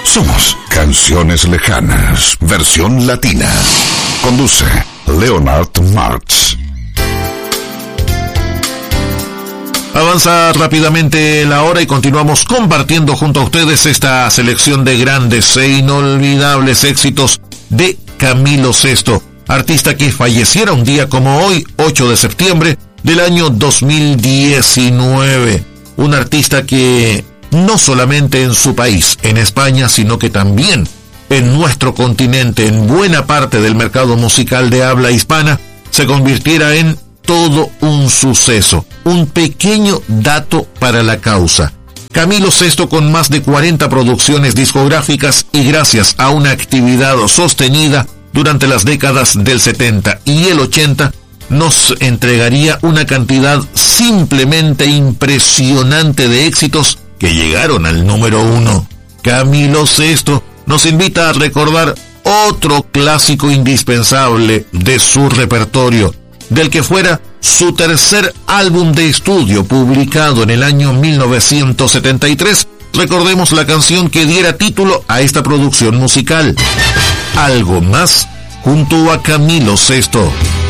Somos Canciones Lejanas, versión latina. Conduce Leonard Martz. Avanza rápidamente la hora y continuamos compartiendo junto a ustedes esta selección de grandes e inolvidables éxitos de Camilo Sesto, artista que falleciera un día como hoy, 8 de septiembre del año 2019. Un artista que no solamente en su país, en España, sino que también en nuestro continente, en buena parte del mercado musical de habla hispana, se convirtiera en todo un suceso. Un pequeño dato para la causa. Camilo Sesto, con más de 40 producciones discográficas y gracias a una actividad sostenida durante las décadas del 70 y el 80, nos entregaría una cantidad simplemente impresionante de éxitos que llegaron al número 1. Camilo Sesto nos invita a recordar otro clásico indispensable de su repertorio, del que fuera su tercer álbum de estudio publicado en el año 1973. Recordemos la canción que diera título a esta producción musical, Algo Más, junto a Camilo Sesto.